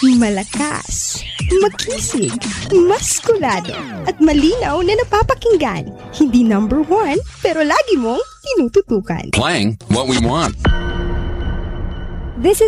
Malakas, makisig, maskulado, at malinaw na napapakinggan. Hindi number one, pero lagi mong tinututukan. Playing what we want. This is